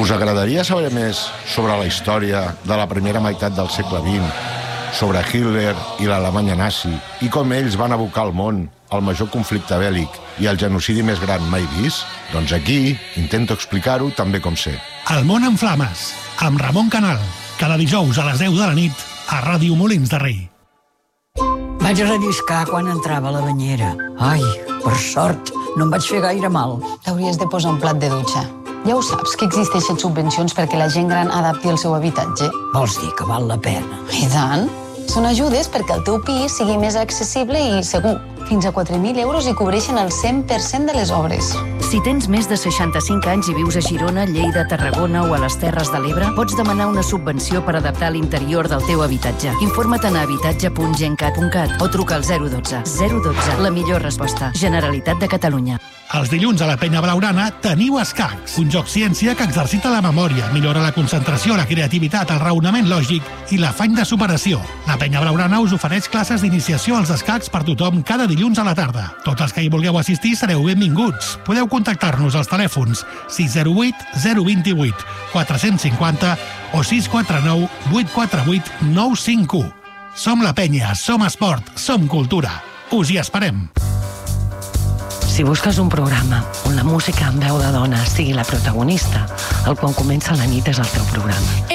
Us agradaria saber més sobre la història de la primera meitat del segle XX, sobre Hitler i l'Alemanya nazi, i com ells van abocar al món el major conflicte bèl·lic i el genocidi més gran mai vist? Doncs aquí intento explicar-ho tan bé com sé. El món en flames, amb Ramon Canal, cada dijous a les 10 de la nit a Ràdio Molins de Rei. Vaig relliscar quan entrava a la banyera. Ai, per sort, no em vaig fer gaire mal. T'hauries de posar un plat de dutxa. Ja ho saps, que existeixen subvencions perquè la gent gran adapti el seu habitatge. Vols dir que val la pena? I tant. Són ajudes perquè el teu pis sigui més accessible i segur. Fins a 4.000 euros i cobreixen el 100% de les obres. Si tens més de 65 anys i vius a Girona, Lleida, Tarragona o a les Terres de l'Ebre, pots demanar una subvenció per adaptar l'interior del teu habitatge. Informa't a habitatge.gencat.cat o truca al 012. 012, la millor resposta. Generalitat de Catalunya. Els dilluns a la Penya Blaugrana teniu escacs, un joc ciència que exercita la memòria, millora la concentració, la creativitat, el raonament lògic i l'afany de superació. La Penya Blaugrana us ofereix classes d'iniciació als escacs per tothom cada dilluns a la tarda. Tots els que hi vulgueu assistir sereu benvinguts. Podeu contactar-nos als telèfons 608 028 450 o 649 848 951. Som la Penya, som esport, som cultura. Us hi esperem. Si busques un programa on la música en veu de dona sigui la protagonista, el Quan comença la nit és el teu programa.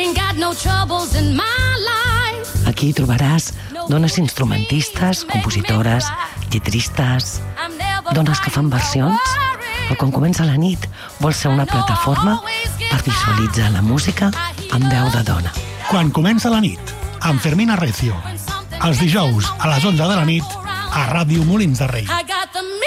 Aquí trobaràs dones instrumentistes, compositores, lletristes, dones que fan versions. El Quan comença la nit vol ser una plataforma per visualitzar la música en veu de dona. Quan comença la nit, amb Fermín Arrecio. Els dijous a les 11 de la nit a Ràdio Molins de Rei.